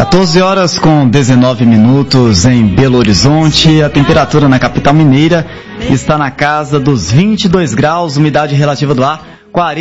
14 horas com 19 minutos em Belo Horizonte. A temperatura na capital mineira está na casa dos 22 graus, umidade relativa do ar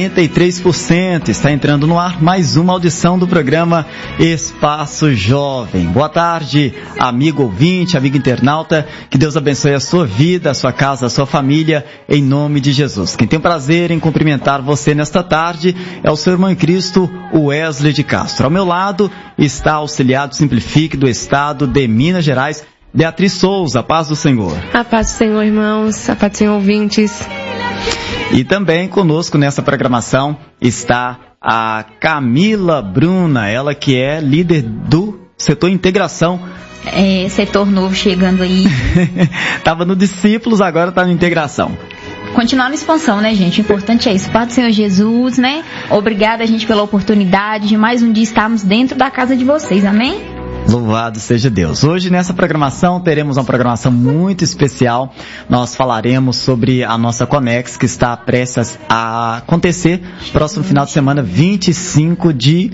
43%. Está entrando no ar mais uma audição do programa Espaço Jovem. Boa tarde, amigo ouvinte, amigo internauta. Que Deus abençoe a sua vida, a sua casa, a sua família, em nome de Jesus. Quem tem o prazer em cumprimentar você nesta tarde é o seu irmão em Cristo, Wesley de Castro. Ao meu lado está a auxiliar do Simplifique do estado de Minas Gerais, Beatriz Souza. Paz do Senhor. A paz do Senhor, irmãos. A paz do Senhor, ouvintes. E também conosco nessa programação está a Camila Bruna, ela que é líder do setor integração. Setor novo chegando aí. Tava no Discípulos, agora tá no integração. Continuar na expansão, né, gente? O importante é isso. Paz do Senhor Jesus, né? Obrigada, gente, pela oportunidade de mais um dia estarmos dentro da casa de vocês, amém? Louvado seja Deus. Hoje nessa programação teremos uma programação muito especial. Nós falaremos sobre a nossa Conex que está prestes a acontecer próximo final de semana, 25 de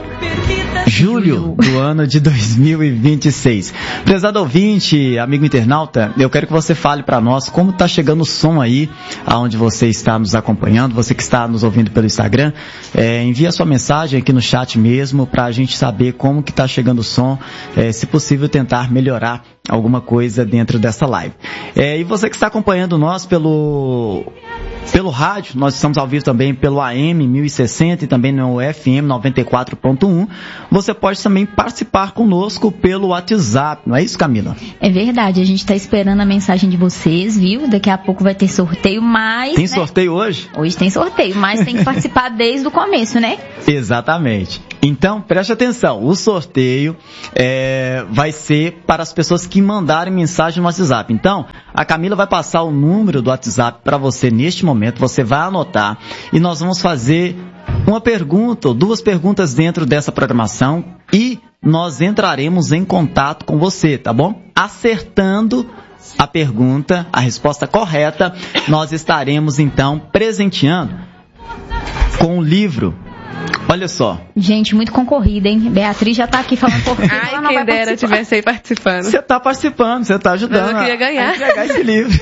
julho do ano de 2026. Prezado ouvinte, amigo internauta, eu quero que você fale para nós como está chegando o som aí, aonde você está nos acompanhando, você que está nos ouvindo pelo Instagram, envia sua mensagem aqui no chat mesmo, para a gente saber como que está chegando o som, se possível tentar melhorar alguma coisa dentro dessa live. E você que está acompanhando nós pelo rádio, nós estamos ao vivo também pelo AM 1060 e também no FM 94.1. Você pode também participar conosco pelo WhatsApp, não é isso, Camila? É verdade, a gente está esperando a mensagem de vocês, viu? Daqui a pouco vai ter sorteio, mas... Tem sorteio hoje? Hoje tem sorteio, mas tem que participar desde o começo, né? Exatamente. Então, preste atenção, o sorteio vai ser para as pessoas que mandarem mensagem no WhatsApp. Então, a Camila vai passar o número do WhatsApp para você neste momento, você vai anotar e nós vamos fazer uma pergunta ou duas perguntas dentro dessa programação e nós entraremos em contato com você, tá bom? Acertando a pergunta, a resposta correta, nós estaremos então presenteando com o livro. Olha só. Gente, muito concorrida, hein? Beatriz já tá aqui falando por Ai, ela não quem vai dera participar. Tivesse aí participando. Você tá participando, você tá ajudando. Eu queria ganhar. A entregar esse livro.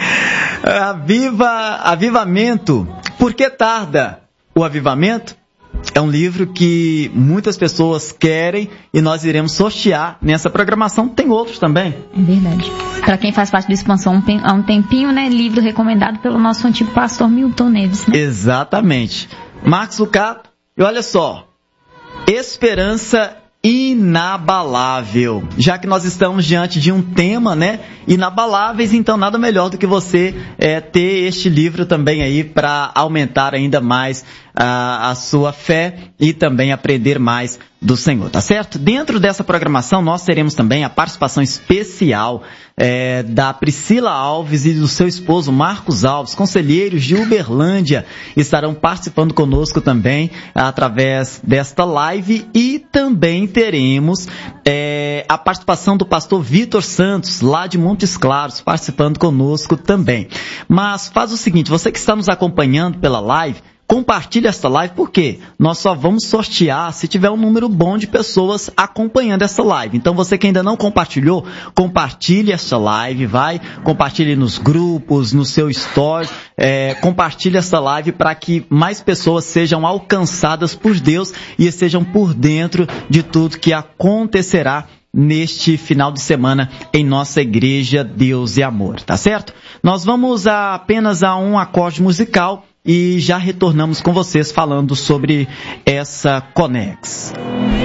Avivamento. Por que tarda o avivamento? É um livro que muitas pessoas querem e nós iremos sortear nessa programação. Tem outros também. É verdade. Para quem faz parte da expansão há um tempinho, né? Livro recomendado pelo nosso antigo pastor Milton Neves. Né? Exatamente. Marcos Lucato. E olha só, esperança inabalável. Já que nós estamos diante de um tema, né, inabaláveis, então nada melhor do que você ter este livro também aí para aumentar ainda mais a sua fé e também aprender mais do Senhor, tá certo? Dentro dessa programação nós teremos também a participação especial da Priscila Alves e do seu esposo Marcos Alves, conselheiros de Uberlândia, estarão participando conosco também através desta live e também teremos a participação do pastor Vitor Santos, lá de Montes Claros, participando conosco também. Mas faz o seguinte, você que está nos acompanhando pela live, compartilhe esta live, porque nós só vamos sortear se tiver um número bom de pessoas acompanhando essa live. Então você que ainda não compartilhou, compartilhe esta live, compartilhe nos grupos, no seu story, compartilhe essa live para que mais pessoas sejam alcançadas por Deus e estejam por dentro de tudo que acontecerá neste final de semana em nossa igreja Deus e Amor, tá certo? Nós vamos apenas a um acorde musical e já retornamos com vocês falando sobre essa Conex.